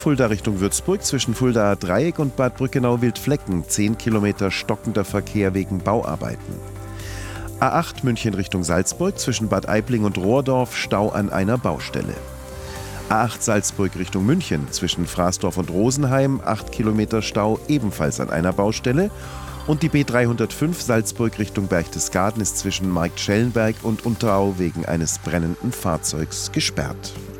Fulda Richtung Würzburg zwischen Fuldaer Dreieck und Bad Brückenau-Wildflecken 10 Kilometer stockender Verkehr wegen Bauarbeiten. A8 München Richtung Salzburg zwischen Bad Aibling und Rohrdorf Stau an einer Baustelle. A8 Salzburg Richtung München zwischen Fraßdorf und Rosenheim 8 Kilometer Stau ebenfalls an einer Baustelle. Und die B305 Salzburg Richtung Berchtesgaden ist zwischen Marktschellenberg und Unterau wegen eines brennenden Fahrzeugs gesperrt.